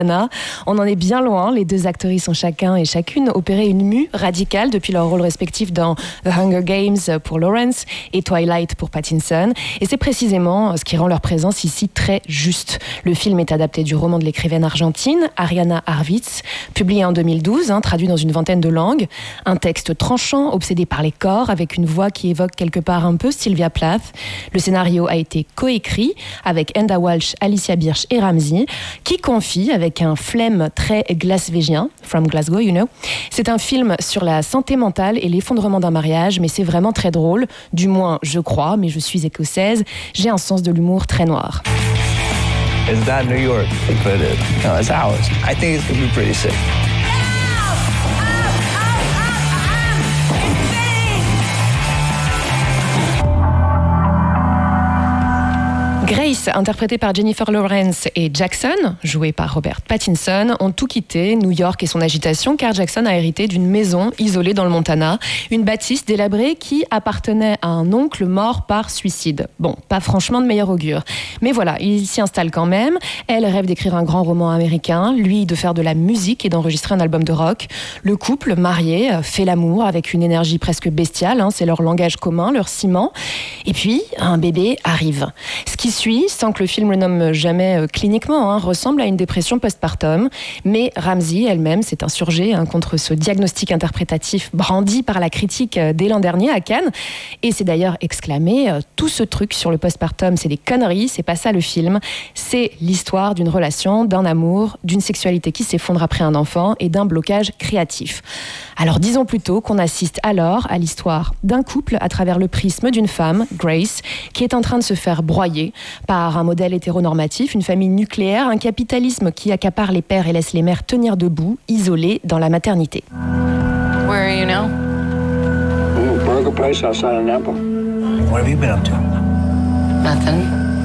On en est bien loin, les deux actrices ont chacun et chacune opéré une mue radicale depuis leurs rôles respectifs dans The Hunger Games pour Lawrence et Twilight pour Pattinson. Et c'est précisément ce qui rend leur présence ici très juste. Le film est adapté du roman de l'écrivaine argentine Ariana Harvitz, publié en 2012, traduit dans une vingtaine de langues. Un texte tranchant, obsédé par les corps, avec une voix qui évoque quelque part un peu Sylvia Plath. Le scénario a été coécrit avec Enda Walsh, Alicia Birch et Ramsey, qui confie avec un flemme très glasvégien, from Glasgow, you know. C'est un film sur la santé mentale et l'effondrement d'un mariage, mais c'est vraiment très drôle, du moins je crois, mais je suis écossaise, j'ai un sens de l'humour très noir. It's not New York, but no, it's ours. I think it's gonna be pretty sick. Grace, interprétée par Jennifer Lawrence, et Jackson, joué par Robert Pattinson, ont tout quitté, New York et son agitation, car Jackson a hérité d'une maison isolée dans le Montana, une bâtisse délabrée qui appartenait à un oncle mort par suicide. Bon, pas franchement de meilleur augure. Mais voilà, il s'y installe quand même. Elle rêve d'écrire un grand roman américain, lui de faire de la musique et d'enregistrer un album de rock. Le couple, marié, fait l'amour avec une énergie presque bestiale, c'est leur langage commun, leur ciment. Et puis, un bébé arrive. Ce qui suit, sans que le film le nomme jamais cliniquement, ressemble à une dépression postpartum. Mais Ramsey elle-même s'est insurgée contre ce diagnostic interprétatif brandi par la critique dès l'an dernier à Cannes. Et c'est d'ailleurs exclamé, tout ce truc sur le postpartum, c'est des conneries, c'est pas ça le film. C'est l'histoire d'une relation, d'un amour, d'une sexualité qui s'effondre après un enfant et d'un blocage créatif. Alors disons plutôt qu'on assiste alors à l'histoire d'un couple à travers le prisme d'une femme, Grace, qui est en train de se faire broyer par un modèle hétéronormatif, une famille nucléaire, un capitalisme qui accapare les pères et laisse les mères tenir debout, isolées dans la maternité. Where are you now? Burger place outside of Napa. What have you been up to? Nothing.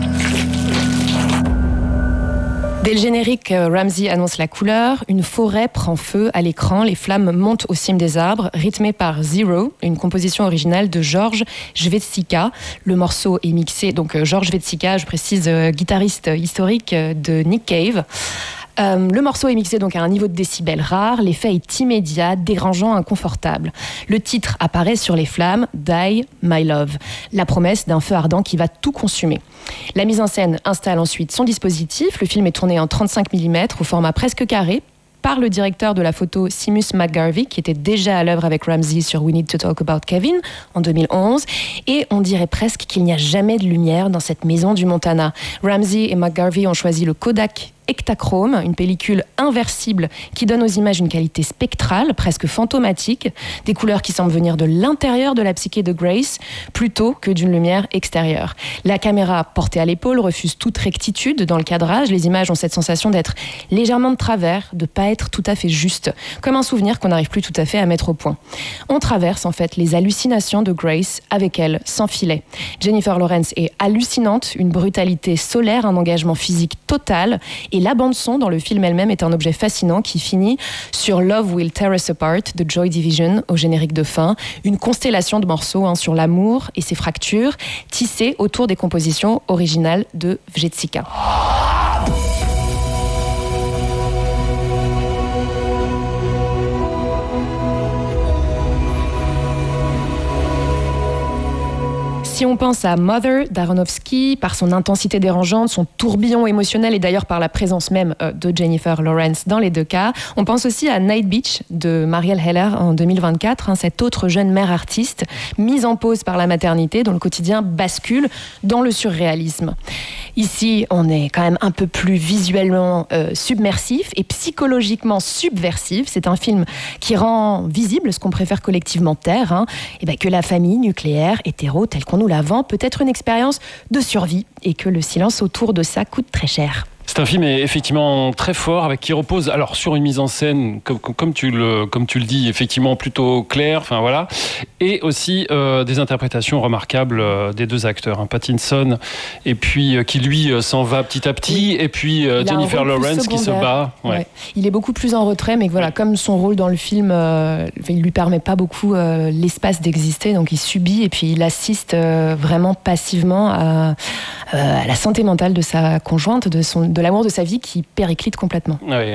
Dès le générique, Ramsey annonce la couleur. Une forêt prend feu à l'écran. Les flammes montent aux cimes des arbres, rythmées par Zero, une composition originale de George Jwecka. Le morceau est mixé, donc George Jwecka, je précise, guitariste historique de Nick Cave. Le morceau est mixé donc à un niveau de décibels rare, l'effet est immédiat, dérangeant, inconfortable. Le titre apparaît sur les flammes, Die, My Love, la promesse d'un feu ardent qui va tout consumer. La mise en scène installe ensuite son dispositif, le film est tourné en 35 mm au format presque carré, par le directeur de la photo Seamus McGarvey, qui était déjà à l'œuvre avec Ramsey sur We Need to Talk About Kevin en 2011. Et on dirait presque qu'il n'y a jamais de lumière dans cette maison du Montana. Ramsey et McGarvey ont choisi le Kodak Ektachrome, une pellicule inversible qui donne aux images une qualité spectrale, presque fantomatique, des couleurs qui semblent venir de l'intérieur de la psyché de Grace, plutôt que d'une lumière extérieure. La caméra portée à l'épaule refuse toute rectitude dans le cadrage, les images ont cette sensation d'être légèrement de travers, de ne pas être tout à fait juste, comme un souvenir qu'on n'arrive plus tout à fait à mettre au point. On traverse en fait les hallucinations de Grace avec elle, sans filet. Jennifer Lawrence est hallucinante, une brutalité solaire, un engagement physique total. Et la bande-son dans le film elle-même est un objet fascinant qui finit sur Love Will Tear Us Apart de Joy Division au générique de fin. Une constellation de morceaux sur l'amour et ses fractures tissées autour des compositions originales de Jwecka. Si on pense à Mother d'Aronofsky, par son intensité dérangeante, son tourbillon émotionnel et d'ailleurs par la présence même de Jennifer Lawrence dans les deux cas, on pense aussi à Night Beach de Marielle Heller en 2024, cette autre jeune mère artiste mise en pause par la maternité dont le quotidien bascule dans le surréalisme. Ici, on est quand même un peu plus visuellement submersif et psychologiquement subversif. C'est un film qui rend visible ce qu'on préfère collectivement taire, que la famille nucléaire hétéro telle qu'on nous la vend peut être une expérience de survie et que le silence autour de ça coûte très cher. C'est un film effectivement très fort, qui repose alors sur une mise en scène comme tu le dis, effectivement plutôt claire, et aussi des interprétations remarquables des deux acteurs, Pattinson et puis qui lui s'en va petit à petit, et puis Jennifer Lawrence qui se bat. Ouais. Il est beaucoup plus en retrait, mais comme son rôle dans le film, il lui permet pas beaucoup l'espace d'exister, donc il subit et puis il assiste vraiment passivement à la santé mentale de sa conjointe, de l'amour de sa vie qui périclite complètement. Ouais,